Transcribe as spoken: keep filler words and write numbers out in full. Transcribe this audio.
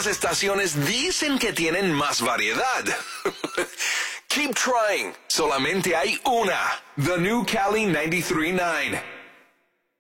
otras estaciones dicen que tienen más variedad. Keep trying. Solamente hay una. The New Cali ninety-three point nine.